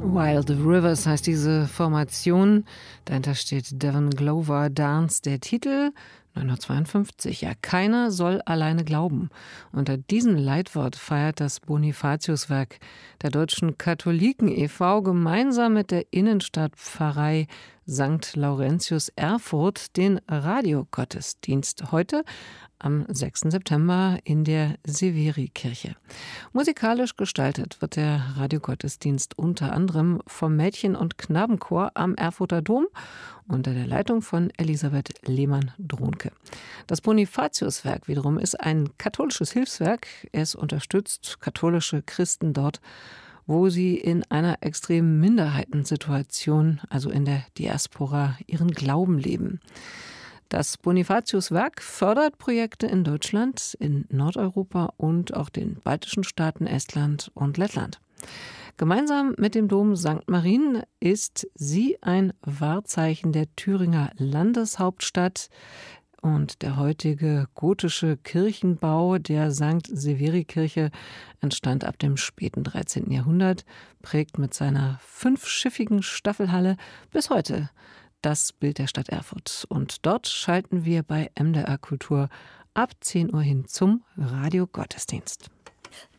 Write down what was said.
Wild Rivers heißt diese Formation. Dahinter steht Devon Glover Dance, der Titel 952. Ja, keiner soll alleine glauben. Unter diesem Leitwort feiert das Bonifatiuswerk der Deutschen Katholiken e.V. gemeinsam mit der Innenstadtpfarrei St. Laurentius Erfurt den Radiogottesdienst heute am 6. September in der Severi-Kirche. Musikalisch gestaltet wird der Radiogottesdienst unter anderem vom Mädchen- und Knabenchor am Erfurter Dom unter der Leitung von Elisabeth Lehmann-Dronke. Das Bonifatiuswerk wiederum ist ein katholisches Hilfswerk. Es unterstützt katholische Christen dort, wo sie in einer extremen Minderheitensituation, also in der Diaspora, ihren Glauben leben. Das Bonifatiuswerk fördert Projekte in Deutschland, in Nordeuropa und auch den baltischen Staaten Estland und Lettland. Gemeinsam mit dem Dom St. Marien ist sie ein Wahrzeichen der Thüringer Landeshauptstadt. Und der heutige gotische Kirchenbau der St. Severi-Kirche entstand ab dem späten 13. Jahrhundert, prägt mit seiner 5-schiffigen Staffelhalle bis heute das Bild der Stadt Erfurt. Und dort schalten wir bei MDR Kultur ab 10 Uhr hin zum Radiogottesdienst.